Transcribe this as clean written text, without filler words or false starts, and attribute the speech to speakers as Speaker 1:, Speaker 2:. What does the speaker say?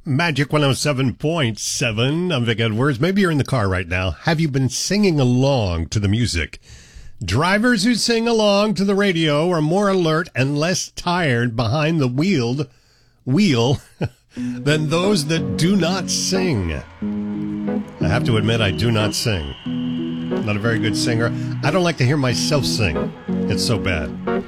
Speaker 1: Magic 107.7. I'm Vic Edwards. Maybe you're in the car right now. Have you been singing along to the music? Drivers who sing along to the radio are more alert and less tired behind the wheel than those that do not sing. I have to admit, I do not sing. Not a very good singer. I don't like to hear myself sing. It's so bad.